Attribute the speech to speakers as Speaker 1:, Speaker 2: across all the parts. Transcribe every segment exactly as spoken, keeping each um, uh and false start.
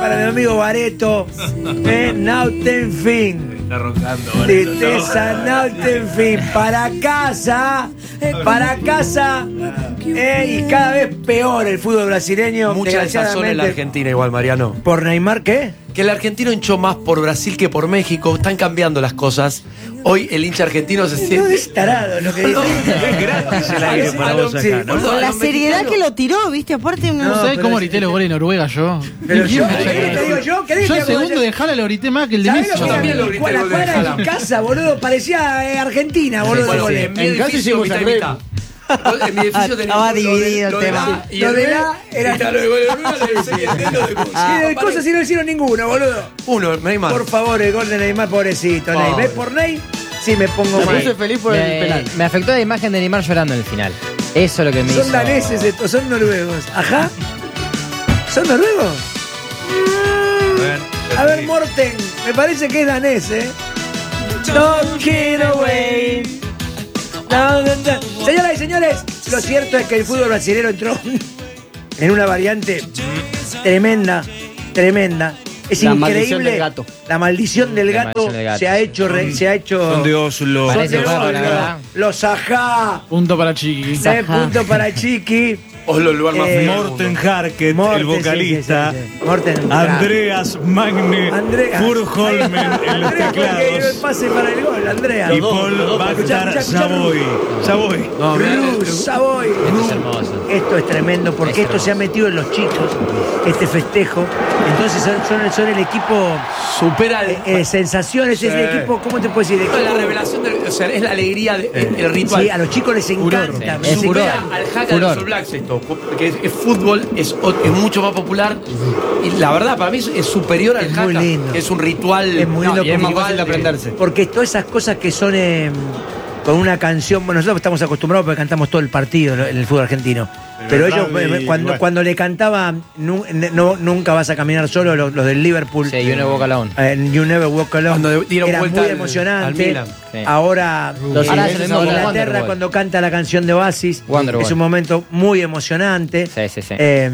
Speaker 1: para mi amigo Bareto. Eh, Nauten fin.
Speaker 2: Está roncando.
Speaker 1: Tristeza, Nauten fin. Para casa. Para casa. Eh, y cada vez peor el fútbol brasileño.
Speaker 2: Mucha desazón en la Argentina igual, Mariano.
Speaker 1: ¿Por Neymar qué?
Speaker 2: Que el argentino hinchó más por Brasil que por México. Están cambiando las cosas. Hoy el hincha argentino se siente...
Speaker 1: No es tarado lo que dice.
Speaker 3: Es gratis el aire para vos acá, ¿no?
Speaker 4: Con la seriedad que lo tiró, ¿viste? Aparte, no,
Speaker 5: No sabés
Speaker 1: pero
Speaker 5: cómo
Speaker 1: es-
Speaker 5: grité los goles de Noruega yo.
Speaker 1: Pero
Speaker 5: ¿Quién
Speaker 1: yo,
Speaker 5: me-
Speaker 1: ¿querés que te digo yo? ¿Querés
Speaker 5: Yo
Speaker 1: que
Speaker 5: el
Speaker 1: te hago
Speaker 5: segundo
Speaker 1: yo?
Speaker 5: de Jala lo grité más que el de
Speaker 1: ¿Sabés
Speaker 5: Messi.
Speaker 1: lo que
Speaker 2: Yo también
Speaker 1: era?
Speaker 2: lo grité,
Speaker 1: La
Speaker 2: el gol de
Speaker 1: cuadra de mi
Speaker 2: Haaland.
Speaker 1: casa, boludo, parecía eh, Argentina, boludo.
Speaker 2: Bueno,
Speaker 1: goles.
Speaker 2: en mi
Speaker 3: En casa
Speaker 2: edificio
Speaker 3: hicimos
Speaker 2: mitad y
Speaker 3: el
Speaker 2: mitad. En mi edificio tenía
Speaker 4: Estaba
Speaker 2: lo de-
Speaker 4: dividido el
Speaker 2: lo de
Speaker 4: tema.
Speaker 2: la y
Speaker 1: Lo
Speaker 2: el
Speaker 1: de
Speaker 2: B,
Speaker 1: la era-
Speaker 2: y claro, el gol de Noruega le seguía el dedo de cosas.
Speaker 1: Y de cosas sí no hicieron ninguno, boludo.
Speaker 2: Uno, Neymar.
Speaker 1: Por favor, el gol de Neymar, pobrecito. Ney.
Speaker 2: Pobre.
Speaker 1: ¿Ves por Ney? Sí, me pongo
Speaker 3: Me
Speaker 1: mal.
Speaker 3: puse feliz por el
Speaker 6: Me,
Speaker 3: penal.
Speaker 6: me afectó la imagen de Neymar llorando en el final. Eso es lo que me hizo.
Speaker 1: Son daneses estos, son noruegos. Ajá. ¿Son noruegos? Mm, A ver, Morten, me parece que es danés, ¿eh? Don't get away. No, no, no. Señoras y señores, lo cierto es que el fútbol brasileño entró en una variante tremenda, tremenda. Es
Speaker 3: La
Speaker 1: increíble.
Speaker 3: maldición del gato.
Speaker 1: La maldición del
Speaker 6: La
Speaker 1: gato,
Speaker 6: maldición del gato,
Speaker 1: se ha
Speaker 6: sí.
Speaker 1: hecho, re- se ha hecho.
Speaker 3: Son de Oslo.
Speaker 1: Son
Speaker 6: Parece
Speaker 1: de
Speaker 6: perro,
Speaker 1: Oslo.
Speaker 6: la verdad.
Speaker 1: Los ajá.
Speaker 5: Punto para Chiqui.
Speaker 1: Tres puntos para Chiqui.
Speaker 2: Oslo, el lugar más
Speaker 1: Eh,
Speaker 2: feo.
Speaker 3: Morten Harket,
Speaker 1: Morten,
Speaker 3: el vocalista.
Speaker 1: sí, sí, sí. Morten,
Speaker 3: Andreas Magne
Speaker 1: Andrea.
Speaker 3: Furholmen en los
Speaker 1: Andrea fue el que dio el
Speaker 3: teclados.
Speaker 1: pase para el gol, Andrea.
Speaker 3: Y Paul
Speaker 1: Escuchá,
Speaker 3: Bakhtar
Speaker 1: escuchá, escuchá,
Speaker 3: Savoy. Savoy.
Speaker 2: No, mirá,
Speaker 1: Ru, Savoy.
Speaker 6: Esto es hermoso.
Speaker 1: Esto es tremendo porque
Speaker 6: Es
Speaker 1: esto
Speaker 6: hermoso.
Speaker 1: se ha metido en los chicos, este festejo. Entonces son, son, son el equipo
Speaker 2: supera el-
Speaker 1: eh, eh, sensaciones, es el
Speaker 2: Sí.
Speaker 1: equipo, ¿cómo te puedo decir? El
Speaker 2: No, la
Speaker 1: equipo-
Speaker 2: revelación, del, o sea, es la alegría, de, el ritual.
Speaker 1: Sí, a los chicos les encanta.
Speaker 6: Sí.
Speaker 1: me
Speaker 6: Es
Speaker 1: supera-
Speaker 6: furor.
Speaker 2: Al hack de
Speaker 6: Furor.
Speaker 2: los All Blacks esto, porque es, es fútbol, es, o- es mucho más popular y la verdad para mí es, es superior al
Speaker 1: Es muy
Speaker 2: haka,
Speaker 1: lindo.
Speaker 2: que es un ritual.
Speaker 1: Es muy lindo
Speaker 3: Y es más
Speaker 1: porque-
Speaker 3: fácil de aprenderse.
Speaker 1: Porque todas esas cosas que son eh, con una canción, bueno, nosotros estamos acostumbrados porque cantamos todo el partido en el fútbol argentino. Pero,
Speaker 3: Pero
Speaker 1: ellos,
Speaker 3: Bradley,
Speaker 1: eh, cuando,
Speaker 3: igual.
Speaker 1: cuando le cantaba nu- no, Nunca vas a caminar solo, los, los del Liverpool.
Speaker 6: Sí, y uno Boca Alone.
Speaker 1: eh, You Never Walk Alone.
Speaker 2: Cuando dieron
Speaker 1: era
Speaker 2: vuelta
Speaker 1: muy
Speaker 2: al-
Speaker 1: emocionante.
Speaker 2: al Milan.
Speaker 6: Sí.
Speaker 1: Ahora,
Speaker 6: Los
Speaker 1: eh,
Speaker 6: ingleses
Speaker 1: en
Speaker 6: ahora
Speaker 1: Inglaterra,
Speaker 6: Wonderwall.
Speaker 1: cuando canta la canción de Oasis,
Speaker 6: Wonderwall.
Speaker 1: es un momento muy emocionante.
Speaker 6: Sí, sí, sí.
Speaker 1: Eh,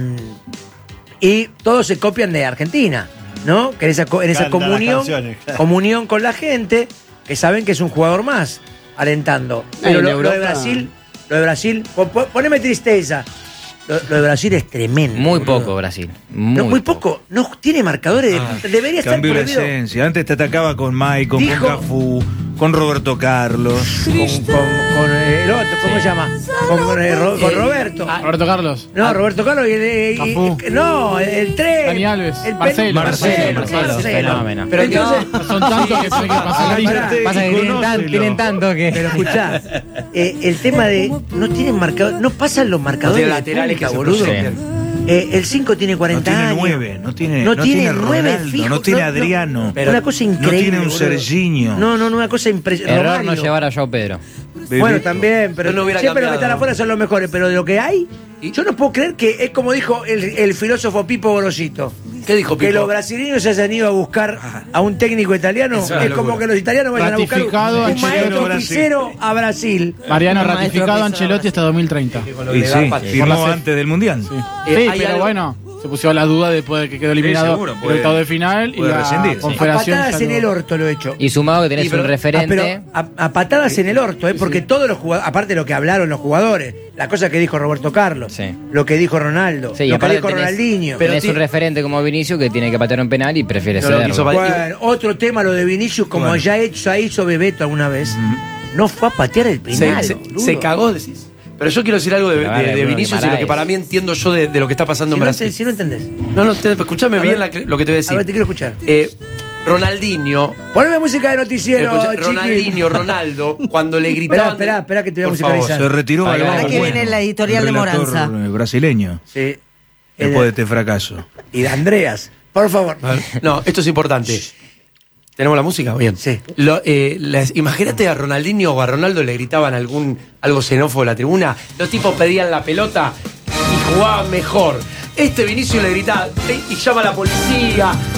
Speaker 1: y todos se copian de Argentina, ¿no? Que en esa, co- en esa
Speaker 3: Cantan las
Speaker 1: comunión,
Speaker 3: canciones, claro.
Speaker 1: comunión con la gente, que saben que es un jugador más, alentando. Pero
Speaker 3: en
Speaker 1: lo, lo de
Speaker 3: Europa-
Speaker 1: Brasil, lo de Brasil, po- po- poneme tristeza. Lo, lo de Brasil es tremendo.
Speaker 6: Muy
Speaker 1: boludo.
Speaker 6: poco, Brasil.
Speaker 1: No,
Speaker 6: Muy,
Speaker 1: muy poco. No tiene marcadores. de- debería estar
Speaker 3: Cambió la
Speaker 1: prohibido.
Speaker 3: esencia. Antes te atacaba con Maicon,
Speaker 1: Dijo-
Speaker 3: con Cafú, con Roberto Carlos.
Speaker 1: Con, con- con el otro, ¿cómo se llama? Con, con, eh, Ro- con Roberto.
Speaker 5: Roberto Carlos.
Speaker 1: No, Roberto Carlos y el, y-
Speaker 5: Cafú.
Speaker 1: y- no, el tres.
Speaker 5: Dani Alves.
Speaker 1: El pen-
Speaker 5: Marcelo.
Speaker 1: Marcelo,
Speaker 6: Marcelo,
Speaker 1: Marcelo.
Speaker 6: fenómeno.
Speaker 1: Pero entonces,
Speaker 5: Son tantos que tienen que pasar la
Speaker 1: Pará,
Speaker 5: lista.
Speaker 1: pará.
Speaker 6: Pasa que tienen, tan-
Speaker 3: Conócelo.
Speaker 6: tienen tanto que.
Speaker 1: pero escuchá, eh, el tema de no tienen marcador, no pasan los marcadores
Speaker 2: No
Speaker 1: de
Speaker 2: tiene laterales
Speaker 1: punta,
Speaker 2: que se
Speaker 1: boludo.
Speaker 2: proyecten.
Speaker 1: Eh, el cinco tiene
Speaker 3: No
Speaker 1: cuarenta
Speaker 3: tiene
Speaker 1: años.
Speaker 3: nueve, no tiene,
Speaker 1: No
Speaker 3: no
Speaker 1: tiene
Speaker 3: tiene
Speaker 1: nueve
Speaker 3: Ronaldo,
Speaker 1: fijo,
Speaker 3: no tiene
Speaker 1: no, no.
Speaker 3: Adriano.
Speaker 2: Pero
Speaker 1: una cosa increíble.
Speaker 3: no tiene un
Speaker 1: boludo.
Speaker 3: Serginho.
Speaker 1: No, no, no, una cosa impresionante.
Speaker 6: Error no llevar a Joao Pedro.
Speaker 1: Bueno,
Speaker 3: Bebeto.
Speaker 1: también, pero
Speaker 2: Yo no hubiera
Speaker 1: siempre los que
Speaker 2: cambiado.
Speaker 1: están afuera son los mejores, pero de lo que hay, yo no puedo creer que es como dijo el, el filósofo Pipo Gorosito.
Speaker 2: ¿Qué dijo
Speaker 1: Que
Speaker 2: Pipo?
Speaker 1: los brasileños se hayan ido a buscar a un técnico italiano.
Speaker 2: Es una
Speaker 1: Es como
Speaker 2: locura.
Speaker 1: que los italianos vayan a buscar un,
Speaker 5: Ratificado
Speaker 1: un
Speaker 5: Ancelotti.
Speaker 1: maestro
Speaker 3: Brasil.
Speaker 1: pisero a Brasil.
Speaker 5: Mariano,
Speaker 4: Un maestro
Speaker 5: ratificado
Speaker 4: pisado
Speaker 5: Ancelotti hasta dos mil treinta.
Speaker 2: Con lo
Speaker 3: Y
Speaker 2: de
Speaker 3: sí,
Speaker 2: Garpa.
Speaker 3: firmó
Speaker 5: Por la C-
Speaker 3: antes del Mundial.
Speaker 5: Sí,
Speaker 2: Eh,
Speaker 5: Sí,
Speaker 2: hay
Speaker 5: pero
Speaker 2: algo-
Speaker 5: bueno, se puso a la duda después de que quedó eliminado
Speaker 3: seguro,
Speaker 5: en
Speaker 3: puede-
Speaker 5: el octavo de final y
Speaker 3: puede
Speaker 5: la
Speaker 3: rescindir.
Speaker 1: A
Speaker 5: confederación.
Speaker 1: patadas
Speaker 5: ya
Speaker 1: en
Speaker 5: lo-
Speaker 1: el orto lo he hecho.
Speaker 6: Y sumado que tenés
Speaker 2: Y pero-
Speaker 6: un
Speaker 1: Ah,
Speaker 6: referente.
Speaker 1: pero a, a patadas en el orto, ¿eh? Porque todos los jugadores, aparte de lo que hablaron los jugadores, la cosa que dijo Roberto Carlos,
Speaker 6: Sí.
Speaker 1: lo que dijo Ronaldo,
Speaker 6: Sí, y
Speaker 1: lo que
Speaker 6: aparte
Speaker 1: dijo
Speaker 6: tenés-
Speaker 1: Ronaldinho.
Speaker 2: Pero
Speaker 6: tenés
Speaker 2: ti-
Speaker 6: un referente como Vinicius que tiene que patear un penal y prefiere
Speaker 2: No lo
Speaker 6: cederlo.
Speaker 2: quiso pa-
Speaker 1: Bueno, otro tema lo de Vinicius, como
Speaker 3: Bueno.
Speaker 1: ya hizo, ya hizo Bebeto alguna vez, no fue a patear el
Speaker 2: se,
Speaker 1: penal.
Speaker 2: se-
Speaker 1: boludo.
Speaker 2: se cagó, decís. Pero yo quiero decir algo de,
Speaker 6: La verdad,
Speaker 2: de- de
Speaker 6: Bruno
Speaker 2: Vinicius y lo que
Speaker 6: Guimaraes.
Speaker 2: para mí entiendo yo de, de lo que está pasando
Speaker 1: Si
Speaker 2: en
Speaker 1: no,
Speaker 2: Brasil.
Speaker 1: ent- si no entendés.
Speaker 2: No, no, te- escuchame
Speaker 1: A
Speaker 2: bien
Speaker 1: ver.
Speaker 2: la- lo que te voy a decir.
Speaker 1: A ver, te quiero escuchar.
Speaker 2: Eh, Ronaldinho,
Speaker 1: Poneme música de noticiero,
Speaker 2: escucha,
Speaker 1: chiqui.
Speaker 2: Ronaldinho, Ronaldo, cuando le
Speaker 1: Esperá,
Speaker 2: gritaban.
Speaker 1: esperá, esperá que te voy a
Speaker 2: Por favor.
Speaker 1: musicalizar.
Speaker 3: Se retiró
Speaker 6: Para
Speaker 3: Galván
Speaker 6: que
Speaker 3: Bueno,
Speaker 4: viene la editorial
Speaker 3: el
Speaker 4: de
Speaker 3: relator,
Speaker 4: Moranza.
Speaker 3: eh, brasileño,
Speaker 1: Sí.
Speaker 3: después de
Speaker 1: El-
Speaker 3: este fracaso.
Speaker 1: Y de Andreas, por favor.
Speaker 2: No, esto es importante. ¿Tenemos la música? Bien.
Speaker 1: Sí.
Speaker 2: Lo, eh, las- imagínate a Ronaldinho o a Ronaldo le gritaban algún algo xenófobo a la tribuna. Los tipos pedían la pelota y jugaban mejor. Este Vinicius le gritaba "Ey", y llama a la policía,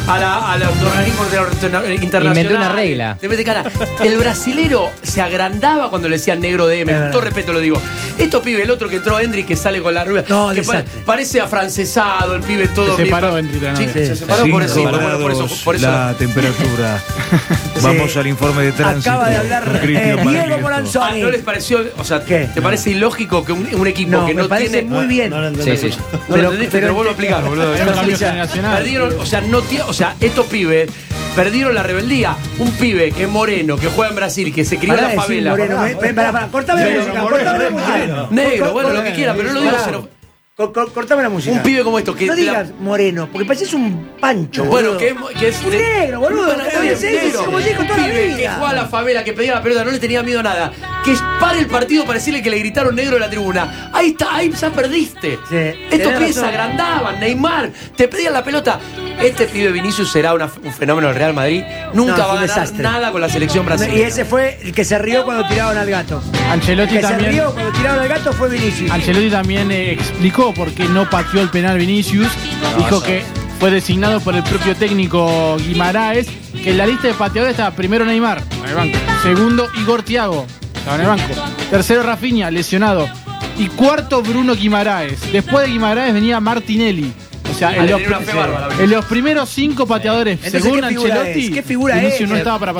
Speaker 2: a, la, a los organismos internacionales.
Speaker 6: Inventó una regla.
Speaker 2: Te mete cara. El brasilero se agrandaba cuando le decían negro de M. Con todo respeto lo digo. Esto pibe, el otro que entró, Hendrik, que sale con la rubia.
Speaker 1: No,
Speaker 2: que pare, parece afrancesado, el pibe todo.
Speaker 5: Se
Speaker 2: bien,
Speaker 5: separó Hendrik.
Speaker 2: Sí,
Speaker 1: Sí.
Speaker 2: se separó por eso.
Speaker 3: Cinco
Speaker 2: Bueno, por eso,
Speaker 3: grados
Speaker 2: por eso.
Speaker 3: la temperatura. Vamos al informe de tránsito.
Speaker 1: Acaba de hablar
Speaker 3: con
Speaker 1: eh,
Speaker 3: Cristian
Speaker 1: Diego
Speaker 3: Barrientos.
Speaker 2: Ah,
Speaker 1: Moranzoni.
Speaker 2: ¿no les pareció? O sea,
Speaker 1: ¿Qué?
Speaker 2: ¿te parece ilógico que un, un equipo
Speaker 1: No,
Speaker 2: que
Speaker 1: me
Speaker 2: no
Speaker 1: parece
Speaker 2: tiene.
Speaker 1: muy bien.
Speaker 6: Sí, sí.
Speaker 2: No lo
Speaker 1: Pero-
Speaker 2: entendiste,
Speaker 1: pero-
Speaker 2: te lo vuelvo a explicar, boludo.
Speaker 5: Es un cambio
Speaker 1: escucha,
Speaker 5: generacional.
Speaker 2: Perdieron, o sea, no tie- o sea, estos pibes perdieron la rebeldía. Un pibe que es moreno, que juega en Brasil, que se crió
Speaker 1: Pará
Speaker 2: en
Speaker 1: de
Speaker 2: la
Speaker 1: decir
Speaker 2: favela.
Speaker 1: Moreno, me- me- pará, pará, cortame la
Speaker 2: Negro,
Speaker 1: música,
Speaker 2: moreno,
Speaker 1: cortame la música.
Speaker 2: Negro,
Speaker 1: Cor-
Speaker 2: bueno,
Speaker 1: cor-
Speaker 2: lo que quiera, pero no lo digo.
Speaker 1: Pará.
Speaker 2: Cero-
Speaker 1: Cor- cor- Cortame la música.
Speaker 2: Un pibe como esto, que
Speaker 1: No
Speaker 2: la-
Speaker 1: digas moreno, porque pareces un pancho.
Speaker 2: Bueno,
Speaker 1: boludo.
Speaker 2: que es, que es
Speaker 1: Un negro, boludo.
Speaker 2: Bueno,
Speaker 1: que
Speaker 2: está bien,
Speaker 1: sí, sí,
Speaker 2: negro.
Speaker 1: como dijo toda
Speaker 2: Un
Speaker 1: la
Speaker 2: pibe que
Speaker 1: vida.
Speaker 2: jugaba a la favela, que pedía la pelota, no le tenía miedo a nada. Que pare el partido para decirle que le gritaron negro en la tribuna. Ahí está, ahí ya perdiste.
Speaker 1: Sí,
Speaker 2: Estos
Speaker 1: tenés
Speaker 2: pibes se
Speaker 1: razón.
Speaker 2: agrandaban, Neymar, te pedían la pelota. Este pibe Vinicius será una- un fenómeno del Real Madrid. Nunca
Speaker 1: No,
Speaker 2: va a
Speaker 1: fue un
Speaker 2: ganar
Speaker 1: desastre.
Speaker 2: nada con la selección brasileña.
Speaker 1: Y ese fue el que se rió cuando tiraban al gato. El
Speaker 5: Ancelotti
Speaker 1: que se
Speaker 5: también.
Speaker 1: rió cuando tiraban al gato fue Vinicius.
Speaker 5: Ancelotti también eh, explicó por qué no pateó el penal Vinicius. Dijo que fue designado por el propio técnico Guimaraes, que en la lista de pateadores estaba primero Neymar, en el banco. Segundo, Igor Thiago, estaba en el banco. Tercero, Rafinha, lesionado. Y cuarto, Bruno Guimaraes. Después de Guimaraes venía Martinelli. O sea,
Speaker 2: Ah,
Speaker 5: en
Speaker 2: le
Speaker 5: los,
Speaker 2: tenía una fe bárbara,
Speaker 5: en los primeros cinco pateadores,
Speaker 1: Entonces,
Speaker 5: según
Speaker 1: ¿qué figura
Speaker 5: Ancelotti,
Speaker 1: es? ¿Qué figura
Speaker 5: Vinicius
Speaker 1: es?
Speaker 5: no estaba para